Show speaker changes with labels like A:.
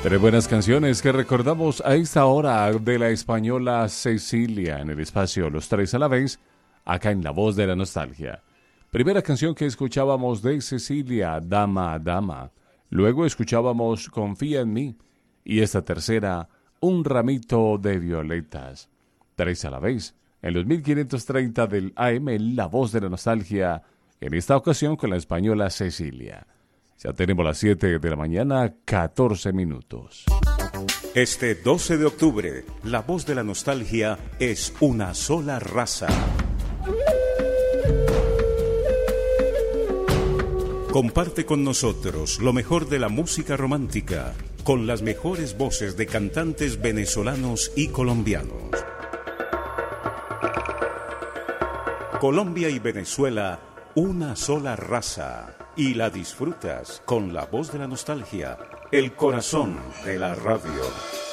A: Tres buenas canciones que recordamos a esta hora de la española Cecilia en el espacio Los Tres a la Vez, acá en La Voz de la Nostalgia. Primera canción que escuchábamos de Cecilia, Dama, Dama. Luego escuchábamos Confía en mí. Y esta tercera, Un ramito de violetas. Tres a la vez, en los 1530 del AM, La Voz de la Nostalgia, en esta ocasión con la española Cecilia. Ya tenemos las 7 de la mañana, 14 minutos.
B: Este 12 de octubre, La Voz de la Nostalgia es una sola raza. Comparte con nosotros lo mejor de la música romántica, con las mejores voces de cantantes venezolanos y colombianos. Colombia y Venezuela, una sola raza. Y la disfrutas con La Voz de la Nostalgia, el corazón de la radio.